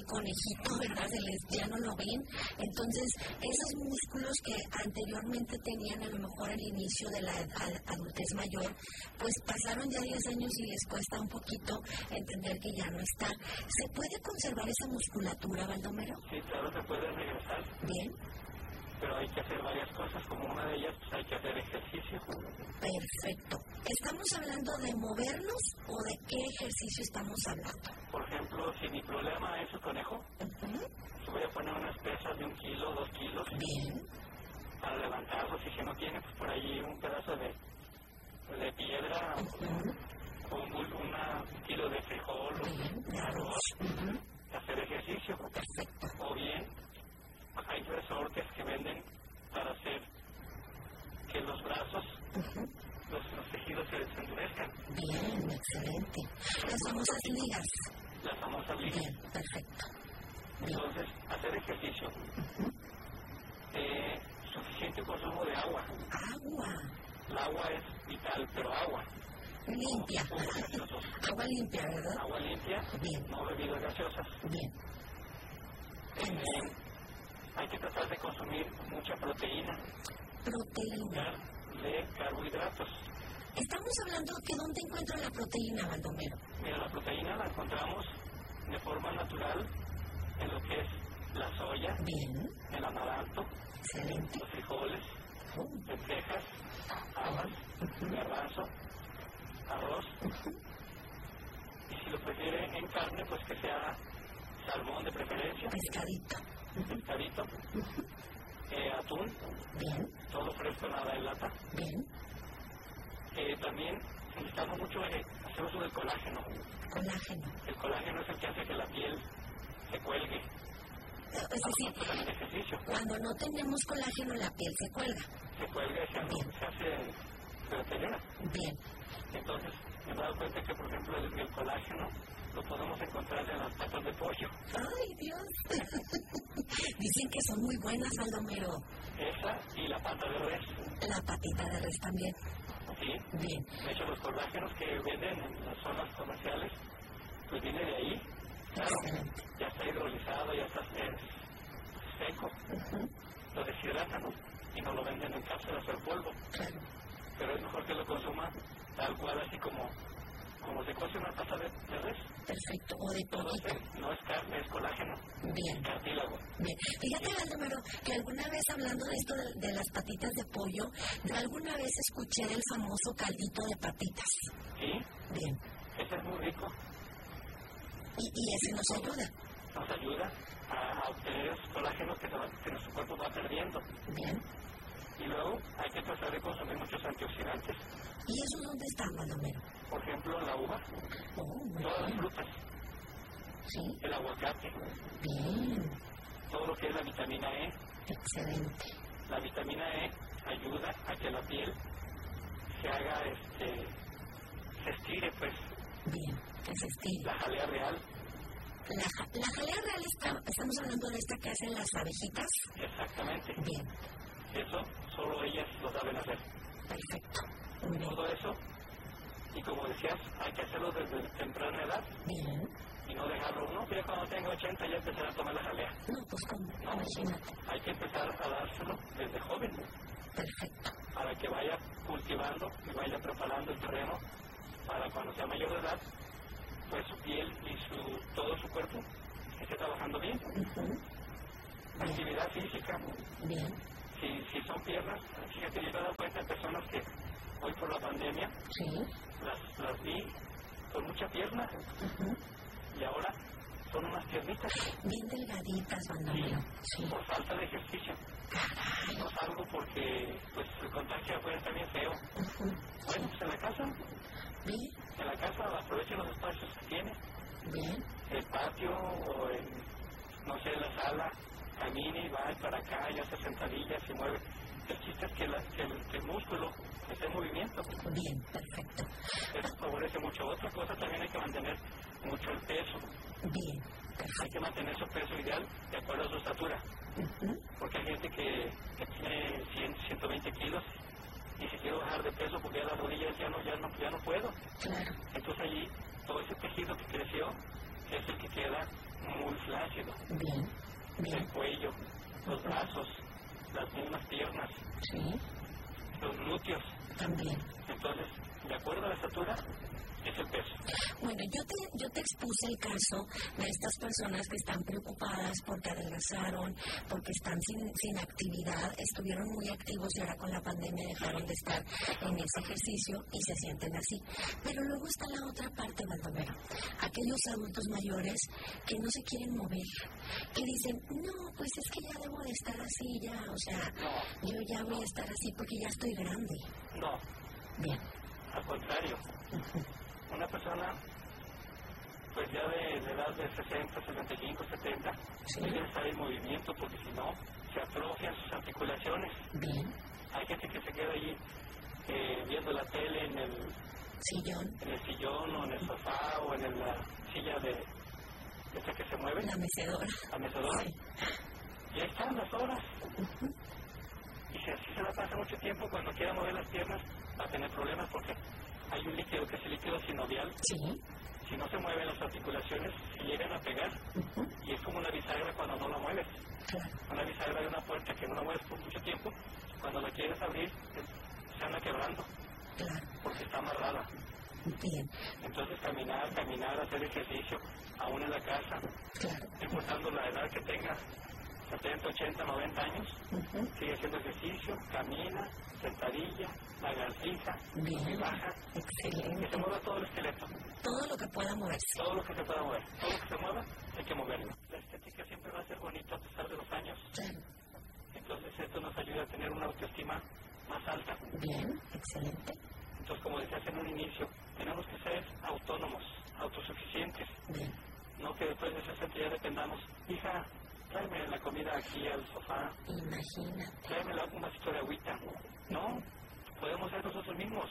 conejito, ¿verdad? Ya no lo ven. Entonces, esos músculos que anteriormente tenían a lo mejor al inicio de la adultez mayor, pues pasaron ya 10 años y les cuesta un poquito entender que ya no está. ¿Se puede conservar esa musculatura, Baldomero? Sí, claro, se puede regresar. Bien. Pero hay que hacer varias cosas, como una de ellas, pues hay que hacer ejercicio. Perfecto. ¿Estamos hablando de movernos o de qué ejercicio estamos hablando? Por ejemplo, si mi problema es el conejo, voy a poner unas pesas de 1 kilo, 2 kilos. Bien. Para levantarlos, y si no tiene, pues por ahí un pedazo de piedra, o un kilo de frijol, de arroz, hacer ejercicio. Perfecto. O bien, hay resortes que venden para hacer que los brazos, los tejidos se endurezcan. Bien, excelente. Las famosas ligas. Las famosas ligas. Bien, perfecto. Entonces, hacer ejercicio. Suficiente consumo de agua. Agua. El agua es vital, pero agua. Limpia. Agua limpia, ¿verdad? Agua limpia. Bien. No bebidas gaseosas. Bien. Hay que tratar de consumir mucha proteína. Proteína. De carbohidratos. Estamos hablando que ¿dónde encuentra la proteína, Baldomero? Mira, la proteína la encontramos de forma natural en lo que es la soya, bien, el amaranto, excelente, los frijoles, lentejas, habas, garbanzo, arroz. Y si lo prefiere en carne, pues que sea salmón de preferencia. Pescadito. Atún. Bien. Todo fresco, nada en lata. Bien. También necesitamos mucho hacer uso del colágeno. Colágeno. El colágeno es el que hace que la piel se cuelgue. Es decir, cuando no tenemos colágeno, la piel se cuelga. Se cuelga y se hace gelatinera. Bien. Entonces, me he dado cuenta que, por ejemplo, el colágeno lo podemos encontrar en las patas de pollo. ¡Ay, Dios! Dicen que son muy buenas, Baldomero. Esa y la pata de res. La patita de res también. Sí. Bien. De hecho, los colágenos que venden en las zonas comerciales, pues viene de ahí. Claro, ya está hidrolizado, ya está seco. Lo deshidratan y no lo venden en cápsulas o en polvo. Claro. Pero es mejor que lo consuma tal cual, así como se cose una pata de res. Perfecto, o de pollito. No es carne, es colágeno. Bien. Es cartílago. Bien. Fíjate, Baldomero, que alguna vez hablando de esto de las patitas de pollo, yo alguna vez escuché del famoso caldito de patitas. ¿Sí? Bien. Ese es muy rico. Y ese nos ayuda. Nos ayuda a obtener esos colágenos que nuestro cuerpo va perdiendo. Bien. Y luego hay que tratar de consumir muchos antioxidantes. ¿Y eso dónde está, Baldomero? Por ejemplo, la uva. Muy todas bien. las frutas. Sí. El aguacate. Bien. Todo lo que es la vitamina E. Excelente. La vitamina E ayuda a que la piel se haga, se estire, pues. Bien, que se estire. La jalea real. La jalea real estamos hablando de esta que hacen las abejitas. Exactamente. Bien. Eso solo ellas lo saben hacer. Perfecto. Muy bien. Todo eso, y como decías, hay que hacerlo desde temprana edad. Bien. Y no dejarlo uno, que ya cuando tenga 80 ya empezará a tomar la jalea. No, pues como, no, imagínate. Hay que empezar a dárselo desde joven. Perfecto. Para que vaya cultivando y vaya preparando el terreno para cuando sea mayor de edad, pues su piel y todo su cuerpo esté trabajando bien. Actividad física. Bien. Si son piernas, fíjate, yo me he dado cuenta de personas que hoy por la pandemia sí. las vi con mucha pierna y ahora son unas piernitas. Bien delgaditas, Baldomero. Sí. Por falta de ejercicio. Caray. No salgo porque pues el contagio afuera está bien feo. Bueno, pues en la casa. Bien. En la casa aprovechen los espacios que tiene. Bien. El patio o en, no sé, la sala. Camine y va para acá y hace sentadillas y mueve. El chiste es que el músculo esté en movimiento. Bien, perfecto. Eso favorece mucho. Otra cosa, también hay que mantener mucho el peso. Bien, perfecto. Hay que mantener su peso ideal de acuerdo a su estatura. Porque hay gente que tiene 100, 120 kilos y se quiere bajar de peso porque ya las rodillas ya no puedo. Claro. Entonces allí todo ese tejido que creció es el que queda muy flácido. Bien. El cuello, los brazos, las mismas piernas, los glúteos. También. Entonces, de acuerdo a la estatura, es el peso. Bueno, yo te expuse el caso de estas personas que están preocupadas porque adelgazaron, porque están sin actividad, estuvieron muy activos y ahora con la pandemia dejaron de estar en ese ejercicio y se sienten así. Pero luego está la otra parte, Baldomero, aquellos adultos mayores que no se quieren mover, que dicen, no, pues es que ya debo de estar así, ya, o sea, yo ya voy a estar así porque ya estoy grande. No. Bien. Al contrario. Una persona, pues ya de edad de 60, 75, 70, debe estar en movimiento porque si no, se atrofian sus articulaciones. Bien. Hay gente que se queda allí viendo la tele en el sillón o en el sofá o en la silla de esa que se mueve. La mecedora. La mecedora. Sí. Y ahí están las horas. Y si así se la pasa mucho tiempo, cuando quiera mover las piernas, va a tener problemas porque hay un líquido que es el líquido sinovial. Sí. Si no se mueven las articulaciones, se llegan a pegar. Y es como una bisagra cuando no la mueves. Claro. Una bisagra de una puerta que no la mueves por mucho tiempo, cuando la quieres abrir, se anda quebrando. Claro. Porque está amarrada. Bien. Entonces caminar, hacer ejercicio, aún en la casa, no importando la edad que tenga, 70, 80, 90 años, sigue haciendo ejercicio, camina, sentadilla, lagartija, bien, baja, excelente. Que se mueva todo el esqueleto. Todo lo que pueda moverse. Todo lo que se pueda mover. Todo lo que se mueva, hay que moverlo. La estética siempre va a ser bonito a pesar de los años. Claro. Entonces esto nos ayuda a tener una autoestima más alta. Bien, excelente. Entonces, como decías en un inicio, tenemos que ser autónomos, autosuficientes. Bien. No que después de 60 ya dependamos. Hija, tráeme la comida aquí al sofá. Imagínate. Tráeme un vasito de agüita. No, podemos ser nosotros mismos.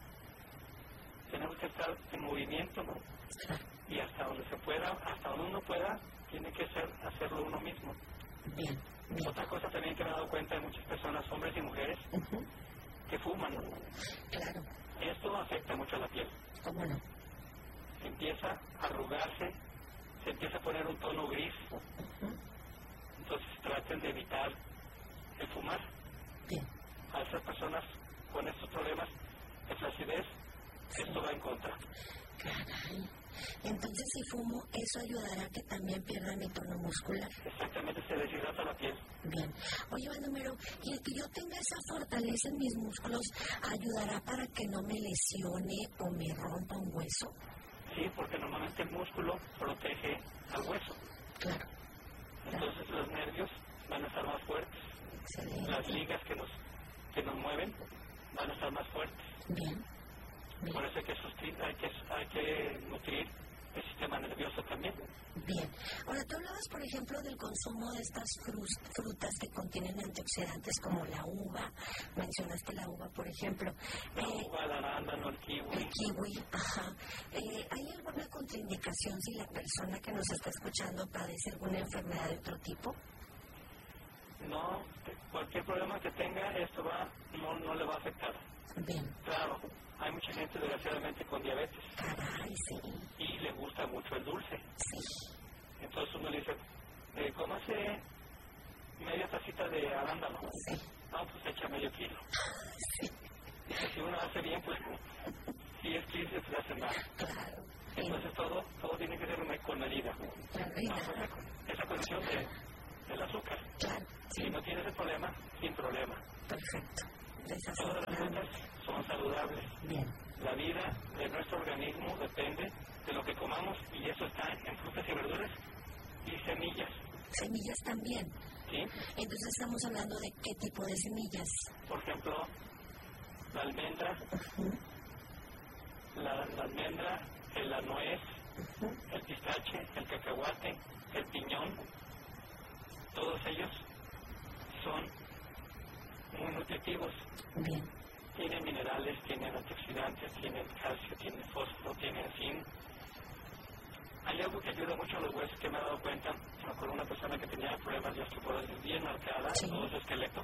Tenemos que estar en movimiento, ¿no? Claro. Y hasta donde se pueda, hasta donde uno pueda, tiene que hacerlo uno mismo. Bien, bien. Otra cosa también que me he dado cuenta de muchas personas, hombres y mujeres, que fuman. Claro. Esto afecta mucho a la piel. ¿Cómo no? Se empieza a arrugarse, se empieza a poner un tono gris. Entonces traten de evitar el fumar. Bien. A esas personas con estos problemas de flacidez, esto va en contra. Caray. Entonces, si fumo, eso ayudará a que también pierda mi tono muscular. Exactamente, se deshidrata la piel. Bien. Oye, Baldomero, ¿y el que yo tenga esa fortaleza en mis músculos ayudará para que no me lesione o me rompa un hueso? Sí, porque normalmente el músculo protege al hueso. Claro. Entonces los nervios van a estar más fuertes. Excelente. Las ligas que nos mueven van a estar más fuertes. Bien. Bien. Por eso hay que nutrir el sistema nervioso también. Bien. Ahora, tú hablabas, por ejemplo, del consumo de estas frutas que contienen antioxidantes como la uva. Mencionaste la uva, por ejemplo. La uva, el arándano, el kiwi. El kiwi, ajá. ¿Hay alguna contraindicación si la persona que nos está escuchando padece alguna enfermedad de otro tipo? No, cualquier problema que tenga, esto no le va a afectar. Bien. Claro, hay mucha gente desgraciadamente con diabetes. Caray, sí. Y le gusta mucho el dulce. Sí. Entonces uno le dice, cómase media tacita de arándano. Sí. No, pues echa medio kilo. Sí. Dice, si uno hace bien, pues si es 15, pues hace más. Claro. Entonces todo tiene que ser con medida. Claro. Esa condición del azúcar. Claro. Si no tienes el problema, sin problema. Perfecto. Todas las frutas son saludables. Bien. La vida de nuestro organismo depende de lo que comamos y eso está en frutas y verduras y semillas. Semillas también. ¿Sí? Entonces estamos hablando de qué tipo de semillas. Por ejemplo, la almendra, la almendra, la nuez, el pistache, el cacahuate, el piñón, todos ellos son muy nutritivos. Bien. Tienen minerales, tienen antioxidantes, tienen calcio, tienen fósforo, tienen zinc. Hay algo que ayuda mucho a los huesos que me he dado cuenta, con una persona que tenía problemas de osteoporosis bien marcada, todo su esqueleto.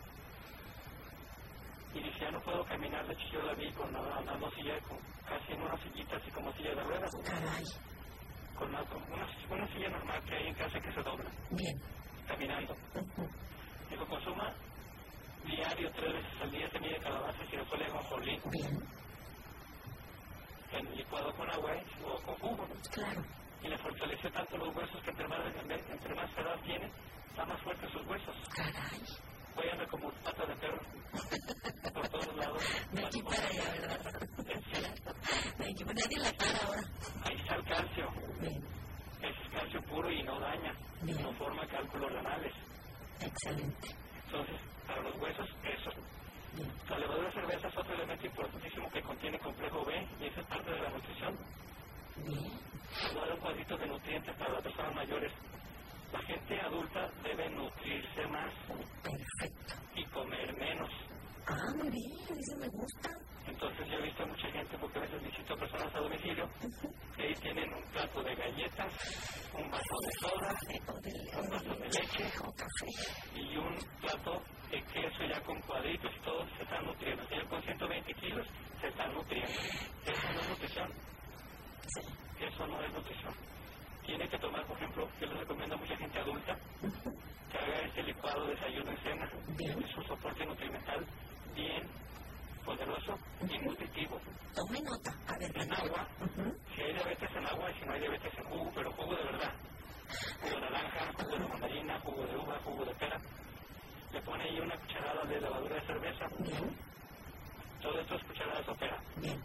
Y dice, ya no puedo caminar, de hecho yo la vi con una silla, casi en una sillita así como silla de ruedas. Caray. con una silla normal que hay en casa que se dobla. Bien. Caminando. Digo, consuma diario 3 veces al día semilla de calabaza y después le ajonjolí. Bien. En licuado con agua o con jugo. Claro. Y le fortalece tanto los huesos que entre más edad tiene, está más fuerte sus huesos. Caray. Voy a andar como pata de perro por todos lados. De aquí para allá, ¿verdad? Sí. De aquí para nadie la para ahora. Ahí está el calcio. Bien. Es calcio puro y no daña. Bien. No forma cálculos renales. Excelente. Entonces, para los huesos, eso. Bien. La levadura de cerveza es otro elemento importantísimo que contiene complejo B y esa es parte de la nutrición. Bien. Igual un cuadrito de nutrientes para las personas mayores. La gente adulta debe nutrirse más. Perfecto. Y comer menos. Ah, muy bien, eso me gusta. Entonces yo he visto a mucha gente, porque a veces visito personas a domicilio, que ahí tienen un plato de galletas, un vaso de soda, un vaso de leche o café y un plato de queso ya con cuadritos y todo, se están nutriendo. El señor con 120 kilos se está nutriendo. Eso no es nutrición. Sí. Eso no es nutrición. Tiene que tomar, por ejemplo, yo les recomiendo a mucha gente adulta que haga ese licuado desayuno y cena. Bien. Es un soporte nutrimental bien poderoso y nutritivo. Tome nota. A ver, en agua, si hay diabetes en agua y si no hay diabetes en jugo, pero jugo de verdad. Jugo de naranja, jugo de mandarina, jugo de uva, jugo de pera. Le pone ahí una cucharada de levadura de cerveza. Bien. Todo esto es cucharadas de opera. Bien.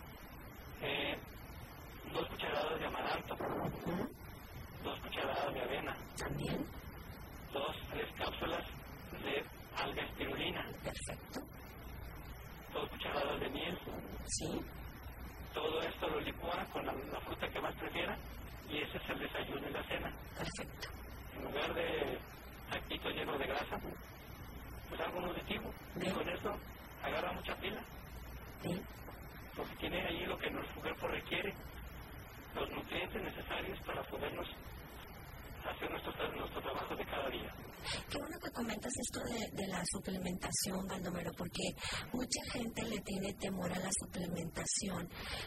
2 cucharadas de amaranto. 2 cucharadas de avena. También. 3 cápsulas de alga espirulina. Perfecto. 2 cucharadas de miel. Sí. Todo esto lo licúa con la fruta que más prefiera y ese es el desayuno y la cena. Perfecto. En lugar de taquito lleno de grasa, pues algo nutritivo. Y con eso agarra mucha pila. Sí. Porque tiene ahí lo que nuestro cuerpo requiere, los nutrientes necesarios para podernos hacer nuestro trabajo de cada día. Qué bueno que comentas esto de la suplementación, Baldomero, porque mucha gente le tiene temor a la suplementación.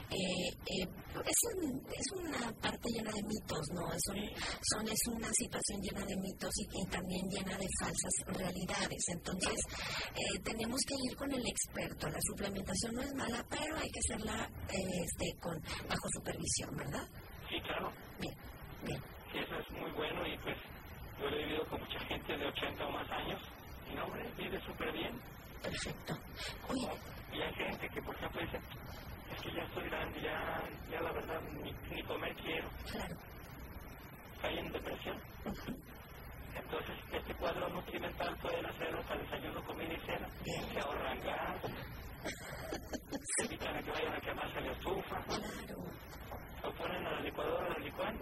Es una parte llena de mitos, ¿no? Es una situación llena de mitos y también llena de falsas realidades. Entonces, tenemos que ir con el experto. La suplementación no es mala, pero hay que hacerla bajo supervisión, ¿verdad? Sí, claro. Bien, bien. Sí, eso es muy bueno y pues yo he vivido con mucha gente de 80 o más años y no, hombre, vive súper bien. Perfecto. Oye. Y hay gente que, por ejemplo, dice, es que ya estoy grande, ya la verdad ni comer quiero. Claro. Cae en depresión. Entonces, este cuadro nutrimental pueden hacerlo para desayuno, comida y cena. Se ahorran gas, se evitan que vayan a quemarse la estufa. Claro. Lo ponen a la licuadora, lo licuan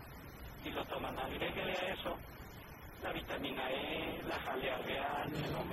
y lo toman. Agréguele a eso la vitamina E, la jalea real, el